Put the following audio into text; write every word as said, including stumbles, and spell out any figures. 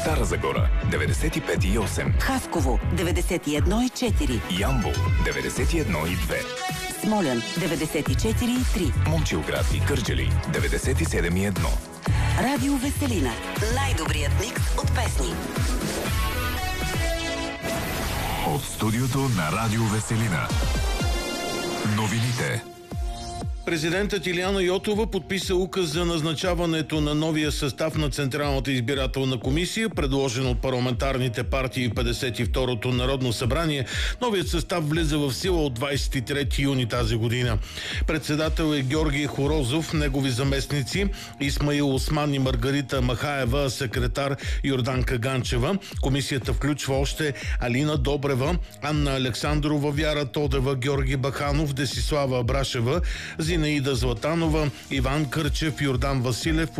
Стара Загора деветдесет и пет и осем, Хасково деветдесет и едно и четири, Ямбол деветдесет и едно и две, Смолян деветдесет и четири и три, Момчилград и Кърджали деветдесет и седем и едно. Радио Веселина. Най-добрият микс от песни. От студиото на Радио Веселина. Новините. Президентът Илияна Йотова подписа указ за назначаването на новия състав на Централната избирателна комисия, предложен от парламентарните партии в петдесет и второто Народно събрание. Новият състав влиза в сила от двадесет и трети юни тази година. Председател е Георги Хорозов, негови заместници Исмаил Осман и Маргарита Махаева, секретар Йорданка Ганчева. Комисията включва още Алина Добрева, Анна Александрова, Вяра Тодева, Георги Баханов, Десислава Абрашева, Зинаида Златанова, Иван Кърчев, Йордан Василев,